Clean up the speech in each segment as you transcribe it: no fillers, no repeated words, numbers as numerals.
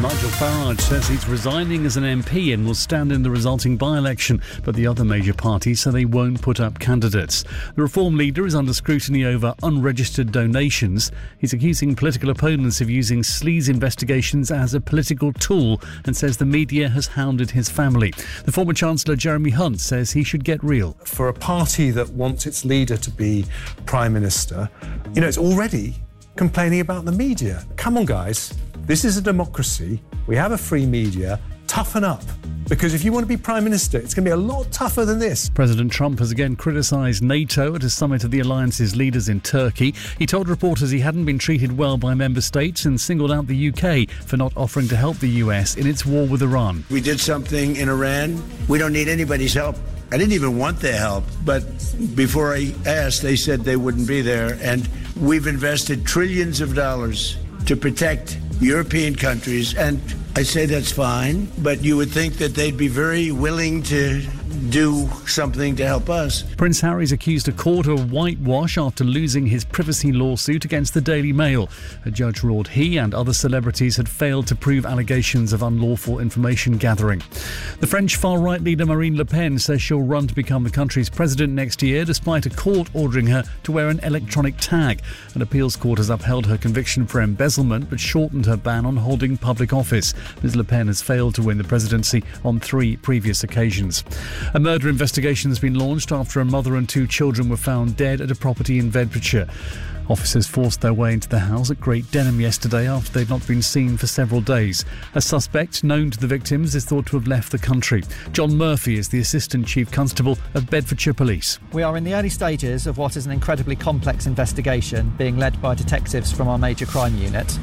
Nigel Farage says he's resigning as an MP and will stand in the resulting by-election, but the other major parties say they won't put up candidates. The Reform leader is under scrutiny over unregistered donations. He's accusing political opponents of using sleaze investigations as a political tool and says the media has hounded his family. The former Chancellor Jeremy Hunt says he should get real. For a party that wants its leader to be Prime Minister, it's already complaining about the media. Come on, guys. This is a democracy. We have a free media. Toughen up. Because if you want to be Prime Minister, it's going to be a lot tougher than this. President Trump has again criticised NATO at a summit of the alliance's leaders in Turkey. He told reporters he hadn't been treated well by member states and singled out the UK for not offering to help the US in its war with Iran. We did something in Iran. We don't need anybody's help. I didn't even want their help, but before I asked, they said they wouldn't be there. And we've invested trillions of dollars to protect European countries, and I say that's fine, but you would think that they'd be very willing to do something to help us. Prince Harry's accused a court of whitewash after losing his privacy lawsuit against the Daily Mail. A judge ruled he and other celebrities had failed to prove allegations of unlawful information gathering. The French far-right leader Marine Le Pen says she'll run to become the country's president next year, despite a court ordering her to wear an electronic tag. An appeals court has upheld her conviction for embezzlement but shortened her ban on holding public office. Ms. Le Pen has failed to win the presidency on 3 previous occasions. A murder investigation has been launched after a mother and 2 children were found dead at a property in Bedfordshire. Officers forced their way into the house at Great Denham yesterday after they'd not been seen for several days. A suspect known to the victims is thought to have left the country. John Murphy is the Assistant Chief Constable of Bedfordshire Police. We are in the early stages of what is an incredibly complex investigation being led by detectives from our major crime unit.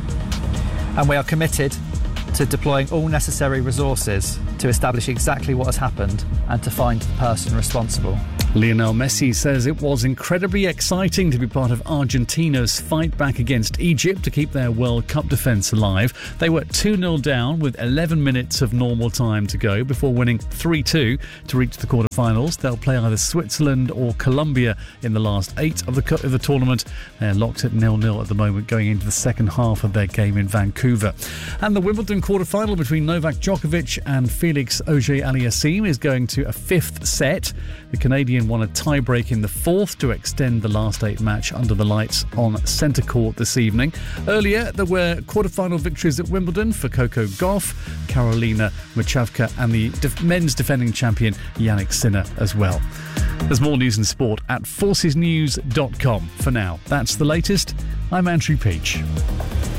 And we are committed to deploying all necessary resources to establish exactly what has happened and to find the person responsible. Lionel Messi says it was incredibly exciting to be part of Argentina's fight back against Egypt to keep their World Cup defence alive. They were 2-0 down with 11 minutes of normal time to go before winning 3-2 to reach the quarter-finals. They'll play either Switzerland or Colombia in the last 8 of the tournament. They're locked at 0-0 at the moment going into the second half of their game in Vancouver. And the Wimbledon quarter-final between Novak Djokovic and Felix Auger-Aliassime is going to a 5th set. The Canadian won a tie-break in the 4th to extend the last 8 match under the lights on centre court this evening. Earlier, there were quarter-final victories at Wimbledon for Coco Gauff, Karolina Muchavka and the men's defending champion Jannik Sinner as well. There's more news and sport at forcesnews.com. For now, that's the latest. I'm Andrew Peach.